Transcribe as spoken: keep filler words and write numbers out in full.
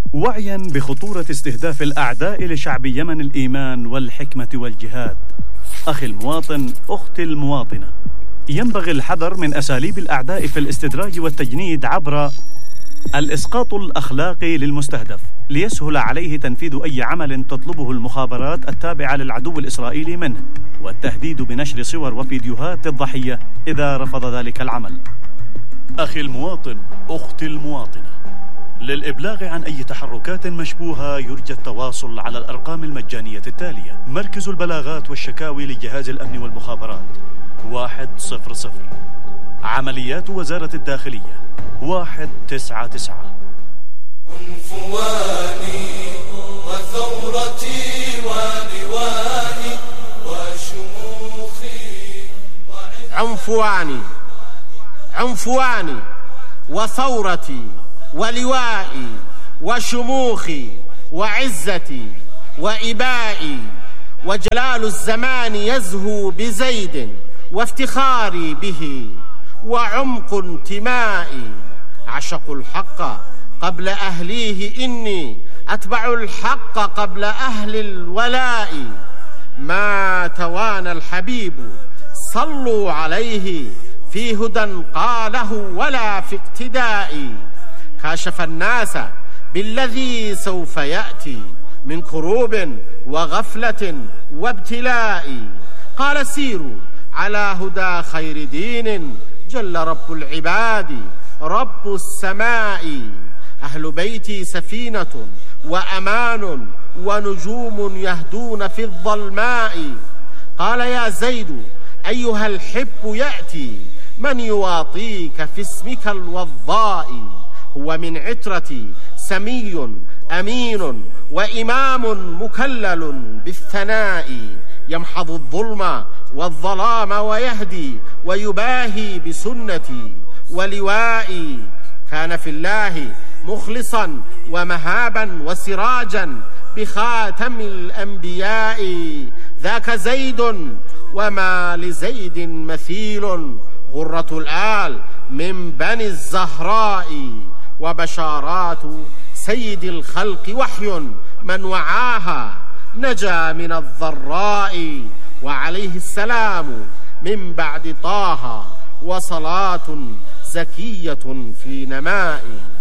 وعيا بخطورة استهداف الأعداء لشعب يمن الإيمان والحكمة والجهاد، أخي المواطن، أختي المواطنة، ينبغي الحذر من أساليب الأعداء في الاستدراج والتجنيد عبر الإسقاط الأخلاقي للمستهدف ليسهل عليه تنفيذ أي عمل تطلبه المخابرات التابعة للعدو الإسرائيلي منه، والتهديد بنشر صور وفيديوهات الضحية إذا رفض ذلك العمل. أخي المواطن، أختي المواطنة، للإبلاغ عن أي تحركات مشبوهة يرجى التواصل على الأرقام المجانية التالية: مركز البلاغات والشكاوي لجهاز الأمن والمخابرات واحد صفر صفر، عمليات وزارة الداخلية واحد تسعة تسعة. عنفواني وثورتي ولوائي وشموخي عنفواني عنفواني وثورتي ولوائي وشموخي وعزتي وإبائي، وجلال الزمان يزهو بزيد وافتخاري به، وعمق انتمائي عشق الحق قبل أهليه، إني أتبع الحق قبل أهل الولاء. ما توانى الحبيب صلوا عليه في هدى قاله ولا في اقتداء، كاشف الناس بالذي سوف يأتي من كروب وغفلة وابتلاء. قال سيروا على هدى خير دين، جل رب العباد رب السماء. أهل بيتي سفينة وأمان ونجوم يهدون في الظلماء. قال يا زيد أيها الحب يأتي من يواطيك في اسمك الوضاء، هو من عترتي سمي أمين وإمام مكلل بالثناء، يمحض الظلم والظلام ويهدي ويباهي بسنتي ولوائي. كان في الله مخلصا ومهابا وسراجا بخاتم الأنبياء، ذاك زيد وما لزيد مثيل، غرة الآل من بني الزهراء. وبشارات سيد الخلق وحي، من وعاها نجا من الضراء، وعليه السلام من بعد طه، وصلاة زكية في نماء.